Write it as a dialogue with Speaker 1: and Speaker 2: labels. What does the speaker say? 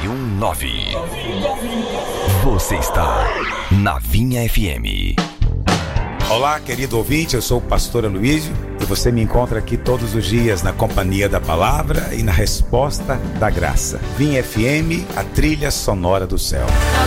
Speaker 1: 919. Você está na Vinha FM.
Speaker 2: Olá, querido ouvinte, eu sou o pastor Aloísio e você me encontra aqui todos os dias na companhia da palavra e na resposta da graça. Vinha FM, a trilha sonora do céu.